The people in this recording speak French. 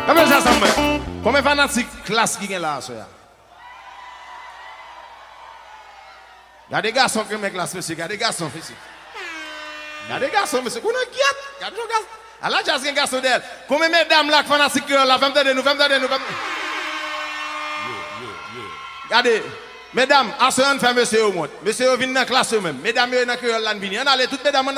Comment ça semble? Combien de fanatiques classe qui est là, ça? Il y a des garçons qui sont classe, monsieur. Il y a des garçons, monsieur. Il y a des garçons, monsieur. Qu'on a guette. Il y a des garçons. Alors, il y a des garçons d'elle. Combien de mesdames là qui sont fanatiques là? Femme de nous, femme de nous. Regardez. Mesdames, à ce moment, monsieur au monde. Monsieur vient dans la classe même. Mesdames, il y a dans la classe. On allait toutes mesdames.